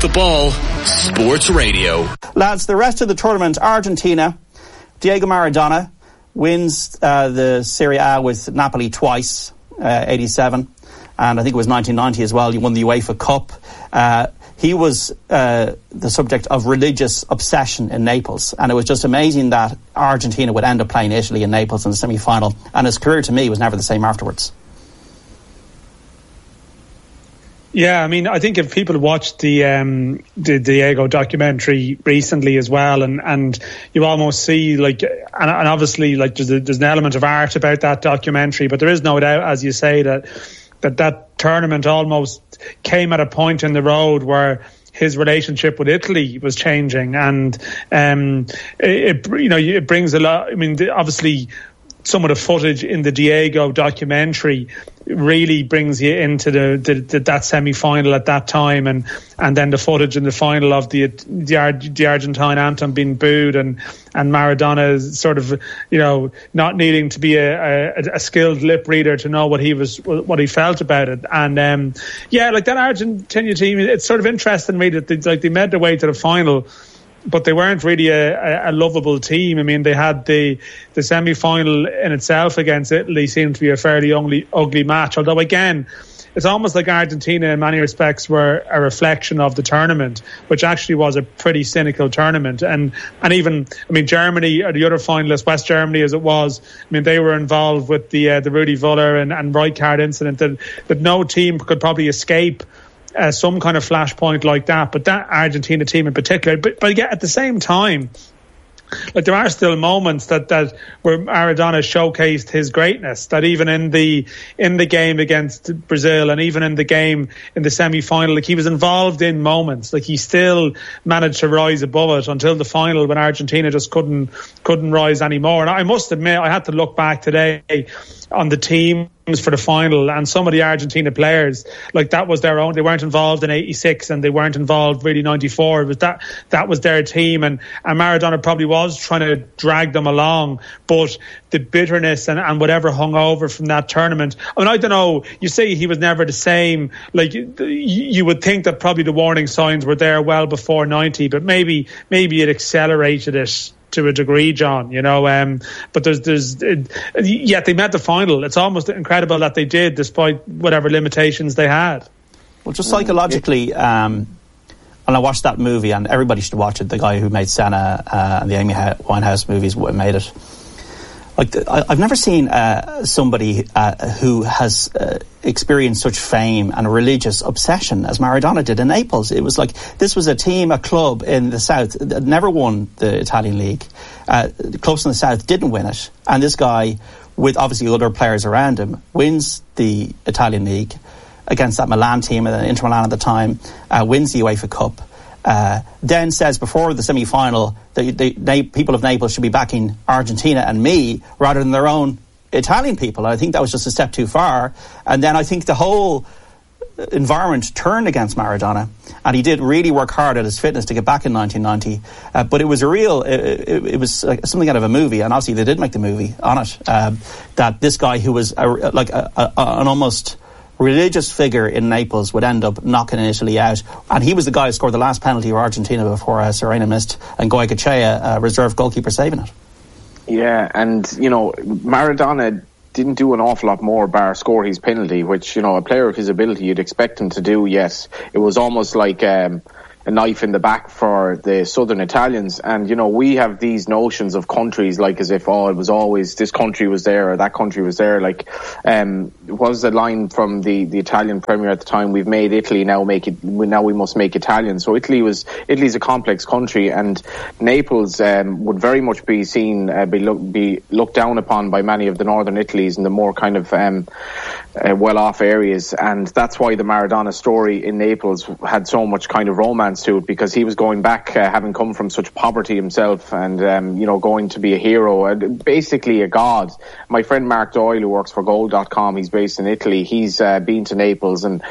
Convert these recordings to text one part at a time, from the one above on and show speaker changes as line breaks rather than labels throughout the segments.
the Ball Sports Radio.
Lads, the rest of the tournament, Argentina, Diego Maradona wins the Serie A with Napoli twice, 87, and I think it was 1990 as well. He won the UEFA Cup. He was the subject of religious obsession in Naples, and it was just amazing that Argentina would end up playing Italy in Naples in the semi-final, and his career to me was never the same afterwards.
Yeah, I mean, I think if people watched the Diego documentary recently as well, and you almost see and obviously there's an element of art about that documentary, but there is no doubt, as you say, that tournament almost came at a point in the road where his relationship with Italy was changing, and it brings a lot. I mean, obviously, some of the footage in the Diego documentary really brings you into that semi-final at that time, and then the footage in the final of the Argentine anthem being booed, and Maradona sort of not needing to be a skilled lip reader to know what he felt about it, and that Argentina team, it's sort of interesting really that they made their way to the final, but they weren't really a lovable team. I mean, they had the semi-final in itself against Italy seemed to be a fairly ugly match, although again, it's almost like Argentina in many respects were a reflection of the tournament, which actually was a pretty cynical tournament. And even, I mean, Germany, or the other finalists, West Germany as it was, I mean, they were involved with the Rudi Völler and Rijkaard incident that no team could probably escape some kind of flashpoint like that, but that Argentina team in particular. But again, at the same time, there are still moments that where Maradona showcased his greatness. That even in the game against Brazil, and even in the game in the semi-final, he was involved in moments. He still managed to rise above it until the final, when Argentina just couldn't rise anymore. And I must admit, I had to look back today on the teams for the final, and some of the Argentina players, that was their own. They weren't involved in 86, and they weren't involved really 94. It was that was their team, and Maradona probably was trying to drag them along, but the bitterness and whatever hung over from that tournament. I mean, I don't know, you say he was never the same. You would think that probably the warning signs were there well before 90, but maybe it accelerated it to a degree, John, but yet they met the final. It's almost incredible that they did, despite whatever limitations they had.
Well, just psychologically, and I watched that movie, and everybody should watch it. The guy who made Senna and the Amy Winehouse movies made it. I've never seen somebody who has experienced such fame and a religious obsession as Maradona did in Naples. It was this was a club in the south that never won the Italian league. Clubs in the south didn't win it, and this guy, with obviously other players around him, wins the Italian league against that Milan team, and Inter Milan at the time, wins the UEFA Cup. Then says before the semi-final that people of Naples should be backing Argentina and me rather than their own Italian people. And I think that was just a step too far. And then I think the whole environment turned against Maradona, and he did really work hard at his fitness to get back in 1990. But it was it was something out of a movie, and obviously they did make the movie on it. That this guy who was an almost religious figure in Naples would end up knocking Italy out, and he was the guy who scored the last penalty for Argentina before Serena missed, and Goycochea, reserve goalkeeper, saving it.
Yeah, and Maradona didn't do an awful lot more bar score his penalty, which a player of his ability you'd expect him to do. Yes, it was almost like a knife in the back for the southern Italians. And we have these notions of countries as if it was always this country was there or that country was there. What was the line from the Italian premier at the time? We've made Italy, now we must make Italian. So Italy's a complex country, and Naples would very much be seen be looked down upon by many of the northern Italies and the more kind of well-off areas. And that's why the Maradona story in Naples had so much kind of romance to it, because he was going back, having come from such poverty himself, and going to be a hero, and basically a god. My friend Mark Doyle, who works for Goal.com, he's based in Italy. He's been to Naples, and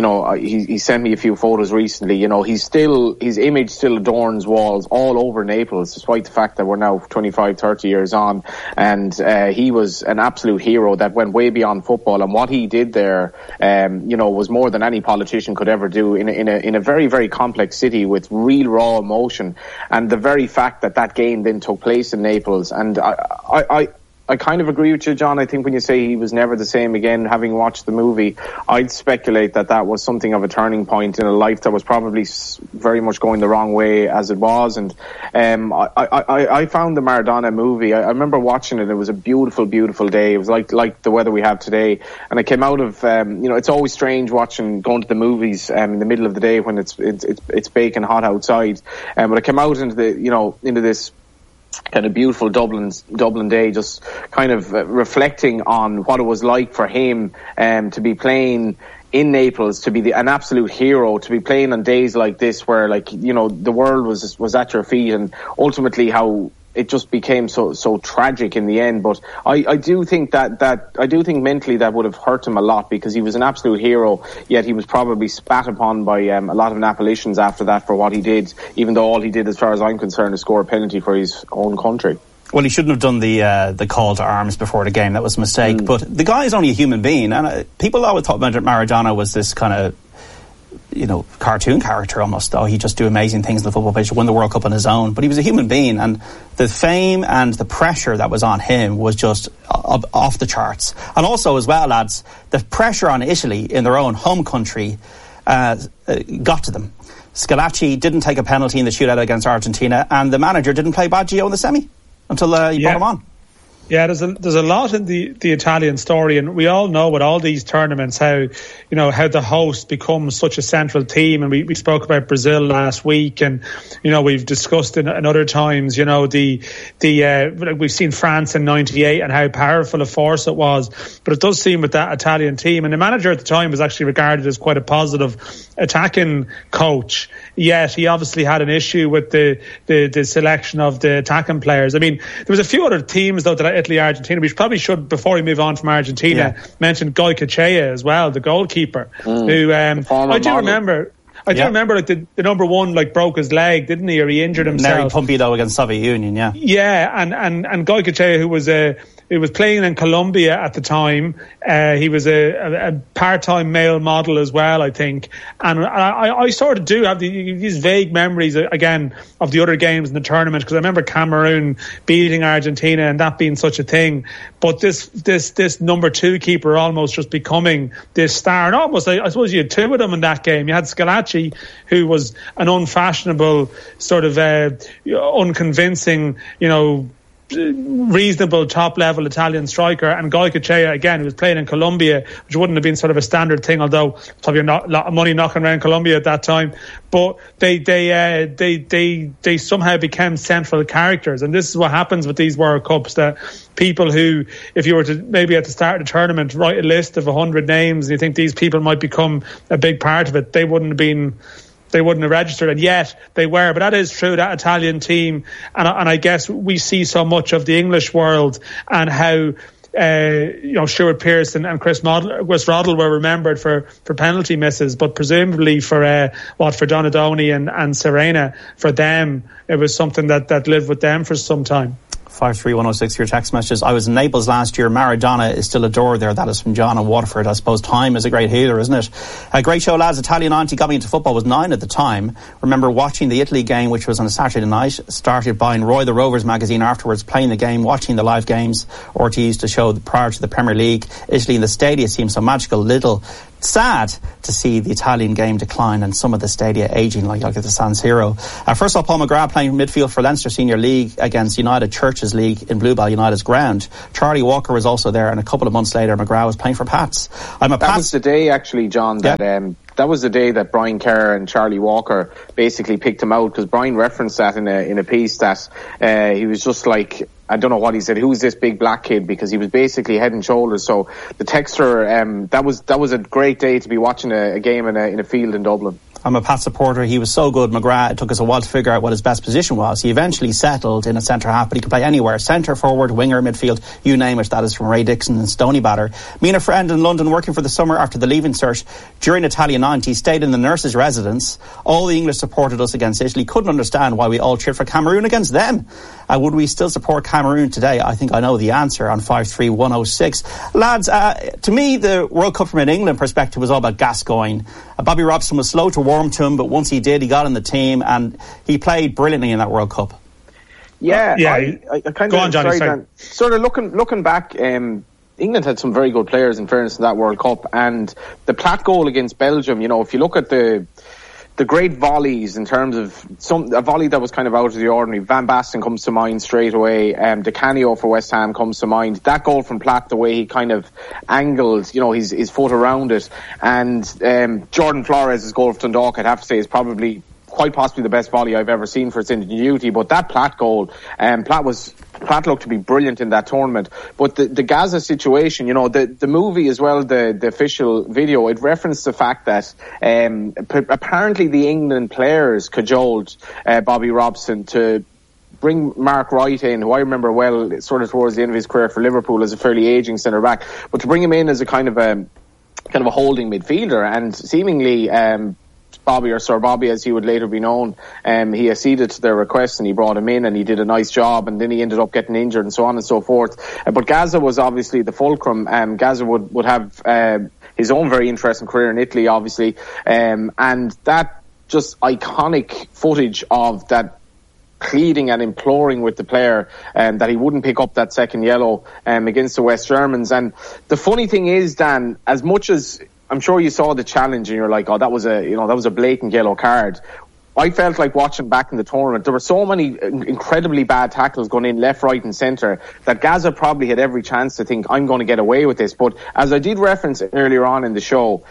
he sent me a few photos recently. His image still adorns walls all over Naples, despite the fact that we're now 25, 30 years on. And he was an absolute hero that went way beyond football, and what he did there, was more than any politician could ever do in a very, very complex energetic city with real raw emotion. And the very fact that game then took place in Naples, and I kind of agree with you, John. I think when you say he was never the same again, having watched the movie, I'd speculate that was something of a turning point in a life that was probably very much going the wrong way as it was. And I found the Maradona movie, I remember watching it. It was a beautiful, beautiful day. It was like the weather we have today. And I came out of, it's always strange going to the movies in the middle of the day when it's baking hot outside. But I came out into this kind of beautiful Dublin day, just kind of reflecting on what it was like for him to be playing in Naples, to be an absolute hero, to be playing on days like this where the world was at your feet, and ultimately how it just became so tragic in the end. But I do think I do think mentally that would have hurt him a lot, because he was an absolute hero, yet he was probably spat upon by a lot of Napolitans after that for what he did, even though all he did, as far as I'm concerned, is score a penalty for his own country.
Well, he shouldn't have done the call to arms before the game. That was a mistake. But the guy is only a human being, and people always thought Maradona was this kind of cartoon character almost. He just do amazing things in the football pitch, won the World Cup on his own. But he was a human being, and the fame and the pressure that was on him was just off the charts. And also as well, lads, the pressure on Italy in their own home country got to them. Schillaci didn't take a penalty in the shootout against Argentina, and the manager didn't play Baggio in the semi until he brought him on.
Yeah, there's a lot in the Italian story, and we all know with all these tournaments how the host becomes such a central theme. And we spoke about Brazil last week, and we've discussed in other times we've seen France in '98 and how powerful a force it was. But it does seem with that Italian team, and the manager at the time was actually regarded as quite a positive attacking coach. Yet he obviously had an issue with the selection of the attacking players. I mean, there was a few other teams though that Italy, Argentina. We probably should, before we move on from Argentina, mention Guy Cachea as well, the goalkeeper, who I do remember the number one broke his leg, didn't he, or he injured himself.
Neri Pumpido against Soviet Union,
and Guy Cachea, who was playing in Colombia at the time. He was a part-time male model as well, I think. And I sort of do have these vague memories, again, of the other games in the tournament, because I remember Cameroon beating Argentina and that being such a thing. But this number two keeper almost just becoming this star. And almost, I suppose you had two of them in that game. You had Schillaci, who was an unfashionable, sort of unconvincing, reasonable top-level Italian striker, and Guy Cachea, again, who was playing in Colombia, which wouldn't have been sort of a standard thing, although probably not a lot of money knocking around Colombia at that time. But they somehow became central characters, and this is what happens with these World Cups, that people who, if you were to maybe at the start of the tournament write a list of 100 names and you think these people might become a big part of it, they wouldn't have registered, and yet they were. But that is true, that Italian team, and I guess we see so much of the English world and how Stuart Pearce and Chris Roddle were remembered for penalty misses, but presumably for Donadoni and Serena, for them it was something that lived with them for some time.
53106 for your text messages. I was in Naples last year. Maradona is still adored there. That is from John in Waterford. I suppose time is a great healer, isn't it? A great show, lads. Italian auntie got me into football. I was 9 at the time. Remember watching the Italy game, which was on a Saturday night. Started buying Roy the Rovers magazine afterwards, playing the game, watching the live games. RT used to show prior to the Premier League. Italy in the stadia seemed so magical. Little sad to see the Italian game decline and some of the stadia ageing, like at the San Siro. First of all, Paul McGrath playing midfield for Leinster Senior League against United Churches League in Bluebell United's ground. Charlie Walker was also there, and a couple of months later McGrath was playing for Pats.
That was the day, actually, John, that was the day that Brian Kerr and Charlie Walker basically picked him out, because Brian referenced that in a piece that he was just like, I don't know what he said, who's this big black kid, because he was basically head and shoulders. So the texter, that was a great day to be watching a game in a field in Dublin.
I'm a Pat supporter. He was so good, McGrath. It took us a while to figure out what his best position was. He eventually settled in a centre half, but he could play anywhere. Centre, forward, winger, midfield, you name it. That is from Ray Dixon and Stoneybatter. Me and a friend in London working for the summer after the leaving cert during Italian 90 stayed in the nurse's residence. All the English supported us against Italy. Couldn't understand why we all cheered for Cameroon against them. Would we still support Cameroon today? I think I know the answer on 53106. Lads, to me, the World Cup from an England perspective was all about Gascoigne. Bobby Robson was slow to warm to him, but once he did, he got in the team and he played brilliantly in that World Cup.
Yeah, I kind of...
Go on, Johnny, sorry.
Sort of looking back... England had some very good players, in fairness, in that World Cup, and the Platt goal against Belgium, you know, if you look at the great volleys in terms of a volley that was kind of out of the ordinary, Van Basten comes to mind straight away, Di Canio for West Ham comes to mind. That goal from Platt, the way he kind of angled, you know, his foot around it, and Jordan Flores' goal for Dundalk, I'd have to say, is probably quite possibly the best volley I've ever seen for its ingenuity. But that Platt goal, Platt looked to be brilliant in that tournament. But the Gaza situation, you know, the movie as well, the official video, it referenced the fact that apparently the England players cajoled Bobby Robson to bring Mark Wright in, who I remember well sort of towards the end of his career for Liverpool as a fairly ageing centre back, but to bring him in as a kind of a holding midfielder, and seemingly Bobby, or Sir Bobby as he would later be known, he acceded to their request and he brought him in and he did a nice job, and then he ended up getting injured and so on and so forth. But Gaza was obviously the fulcrum. Gaza would have his own very interesting career in Italy, obviously, and that just iconic footage of that pleading and imploring with the player that he wouldn't pick up that second yellow against the West Germans. And the funny thing is, Dan, as much as I'm sure you saw the challenge and you're like, oh, that was a blatant yellow card, I felt like watching back in the tournament, there were so many incredibly bad tackles going in left, right and centre that Gaza probably had every chance to think, I'm going to get away with this. But as I did reference earlier on in the show,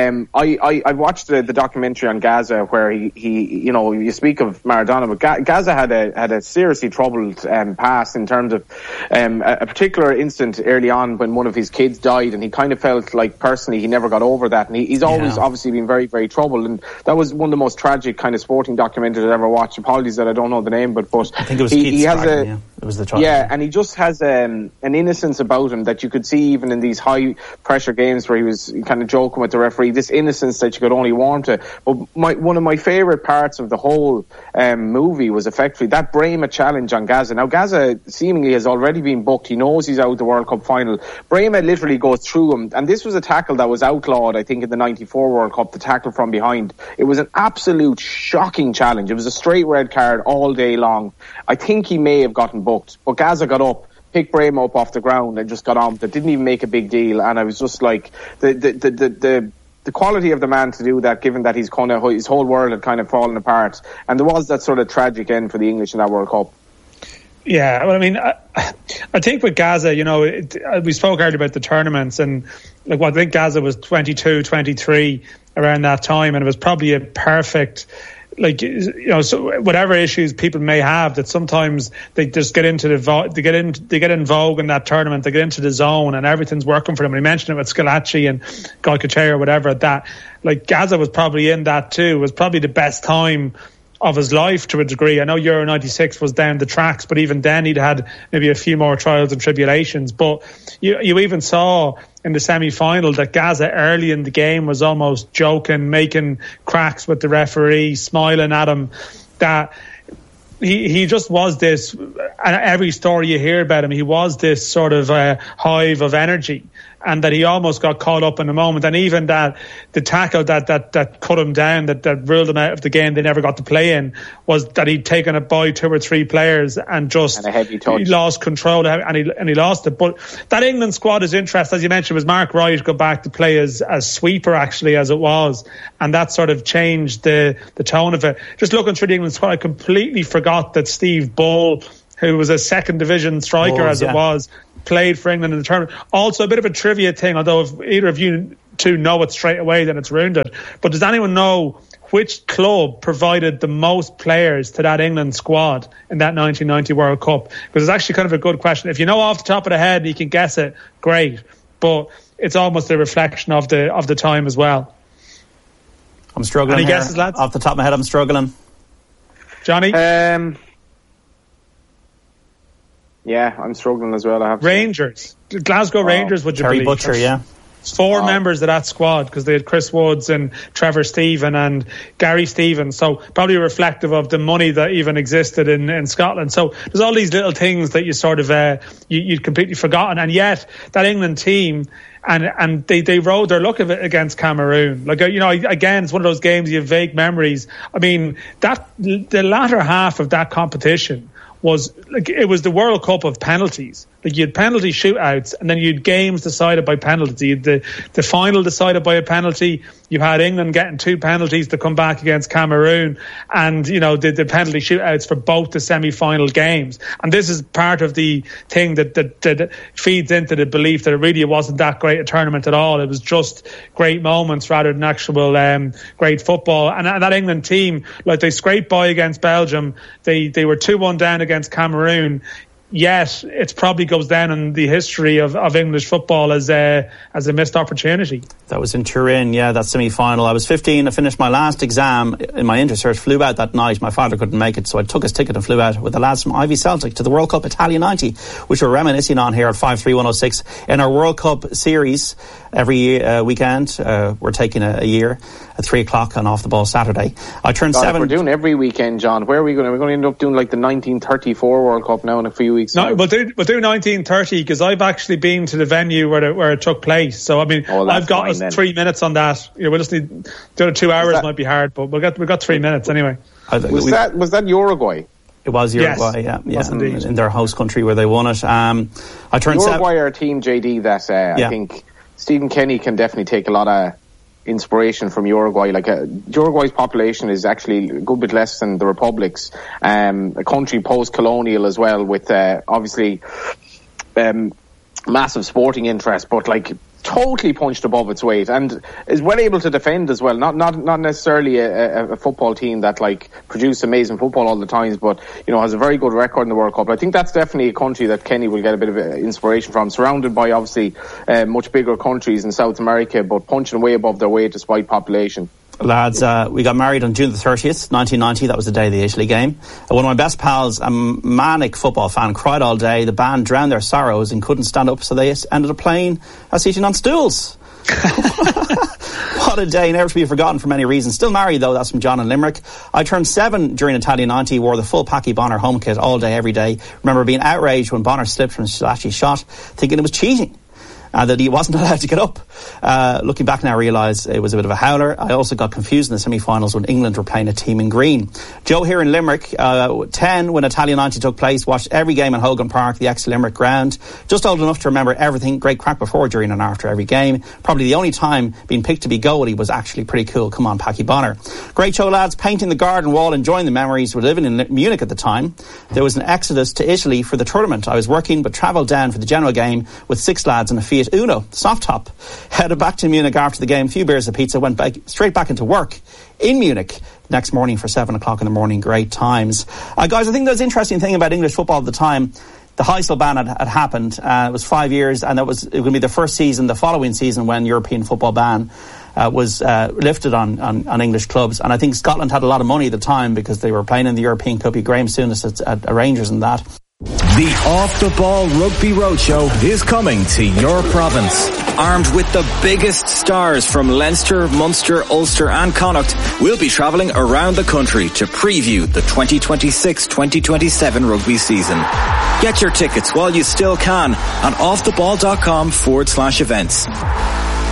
I watched the documentary on Gaza where he you know, you speak of Maradona, but Gaza had a seriously troubled past in terms of a particular instant early on when one of his kids died, and he kind of felt like personally he never got over that, and he's always obviously been very, very troubled, and that was one of the most tragic kind of sporting documentaries I've ever watched. Apologies that I don't know the name, but
I think it was he has it was the trial.
Yeah, and he just has an innocence about him that you could see even in these high pressure games where he was kind of joking with the referee, this innocence that you could only warm to. But one of my favourite parts of the whole movie was effectively that Brema challenge on Gaza. Now Gaza seemingly has already been booked, he knows he's out of the World Cup final. Brema literally goes through him, and this was a tackle that was outlawed I think in the 94 World Cup, the tackle from behind. It was an absolute shocking challenge. It was a straight red card all day long. I think he may have gotten booked, but Gaza got up, picked Brema up off the ground and just got on with it, didn't even make a big deal. And I was just like, the quality of the man to do that, given that his whole world had kind of fallen apart, and there was that sort of tragic end for the English in that World Cup.
Yeah, well, I mean, I think with Gaza, you know, we spoke earlier about the tournaments, and like, I think Gaza was 22, 23 around that time, and it was probably a perfect, like, you know, so whatever issues people may have, that sometimes they just get into they get in vogue in that tournament, they get into the zone and everything's working for them. And he mentioned it with Scalacci and Goicoechea or whatever, that like Gaza was probably in that too. It was probably the best time of his life to a degree. I know Euro 96 was down the tracks, but even then he'd had maybe a few more trials and tribulations. But you even saw in the semi-final that Gaza early in the game was almost joking, making cracks with the referee, smiling at him, that he just was this, and every story you hear about him, he was this sort of hive of energy, and that he almost got caught up in the moment. And even that the tackle that cut him down, that ruled him out of the game they never got to play in, was that he'd taken it by 2 or 3 players and just
a heavy touch.
He lost control and he lost it. But that England squad is interesting. As you mentioned, was Mark Wright go back to play as sweeper actually, as it was, and that sort of changed the tone of it. Just looking through the England squad, I completely forgot that Steve Bull, who was a second division striker it was, played for England in the tournament. Also, a bit of a trivia thing, although if either of you two know it straight away, then it's ruined it. But does anyone know which club provided the most players to that England squad in that 1990 World Cup? Because it's actually kind of a good question. If you know off the top of the head, you can guess it, great. But it's almost a reflection of the time as well.
I'm struggling.
Any guesses, lads?
Off the top of my head, I'm struggling.
Johnny?
Yeah, I'm struggling as well. I have
Rangers. Glasgow Rangers, would you
Terry
believe?
Butcher, yeah.
Four members of that squad, because they had Chris Woods and Trevor Stephen and Gary Stevens. So probably reflective of the money that even existed in Scotland. So there's all these little things that you sort of you'd completely forgotten, and yet that England team. And they rode their luck of it against Cameroon. Like, you know, again, it's one of those games you have vague memories. I mean, the latter half of that competition was like, it was the World Cup of penalties. Like, you had penalty shootouts, and then you had games decided by penalty. You had the final decided by a penalty. You had England getting 2 penalties to come back against Cameroon, and, you know, the penalty shootouts for both the semi-final games. And this is part of the thing that feeds into the belief that it really wasn't that great a tournament at all. It was just great moments rather than actual great football. And that England team, like, they scraped by against Belgium. They were 2-1 down against Cameroon. Yet it probably goes down in the history of English football as a missed opportunity. That was in Turin, yeah, that semi-final. I was 15, I finished my last exam in my intercert, flew out that night. My father couldn't make it, so I took his ticket and flew out with the lads from Ivy Celtic to the World Cup Italia 90, which we're reminiscing on here at 53106. In our World Cup series, every weekend, we're taking a year at 3 o'clock on Off the Ball Saturday. I turned 7.
We're doing every weekend, John. Where are we going? We're going to end up doing like the 1934 World Cup now in a few weeks.
No, we'll do 1930, because I've actually been to the venue where it took place. So I mean, I've got us 3 minutes on that. You know, we'll just need the other 2 hours might be hard, but we've got 3 minutes anyway.
Was that Uruguay?
It was Uruguay, yes. yeah, in their host country where they won it. I turned
Uruguay are a team, JD, that I think Stephen Kenny can definitely take a lot of inspiration from Uruguay. Like, Uruguay's population is actually a good bit less than the Republic's. A country post-colonial as well, with obviously massive sporting interest, but like totally punched above its weight, and is well able to defend as well. Not necessarily a football team that like produce amazing football all the times, but you know, has a very good record in the World Cup. I think that's definitely a country that Kenny will get a bit of inspiration from, surrounded by obviously much bigger countries in South America, but punching way above their weight despite population.
Lads, we got married on June the 30th, 1990. That was the day of the Italy game. One of my best pals, a manic football fan, cried all day. The band drowned their sorrows and couldn't stand up, so they ended up playing sitting on stools. What a day, never to be forgotten for many reasons. Still married though, that's from John in Limerick. I turned 7 during Italia 90, wore the full Packie Bonner home kit all day, every day. Remember being outraged when Bonner slipped from Slashy's shot, thinking it was cheating. That he wasn't allowed to get up. Looking back now, I realise it was a bit of a howler. I also got confused in the semi-finals when England were playing a team in green. Joe here in Limerick, 10 when Italia 90 took place, watched every game in Hogan Park, the ex-Limerick ground. Just old enough to remember everything. Great crack before, during and after every game. Probably the only time being picked to be goalie was actually pretty cool. Come on, Packie Bonner. Great show, lads. Painting the garden wall, enjoying the memories. We're living in Munich at the time. There was an exodus to Italy for the tournament. I was working but travelled down for the general game with 6 lads in a Fiat Uno, soft top. Headed back to Munich after the game, a few beers of pizza, went straight back into work in Munich next morning for 7 o'clock in the morning. Great times. Guys, I think there's an interesting thing about English football at the time. The Heysel ban had happened. It was 5 years, and it was going to be the first season, the following season, when European football ban was lifted on English clubs. And I think Scotland had a lot of money at the time because they were playing in the European Cup. Graham Souness at Rangers and that.
The Off the Ball Rugby Roadshow is coming to your province. Armed with the biggest stars from Leinster, Munster, Ulster and Connacht, we'll be travelling around the country to preview the 2026-2027 rugby season. Get your tickets while you still can on offtheball.com/events.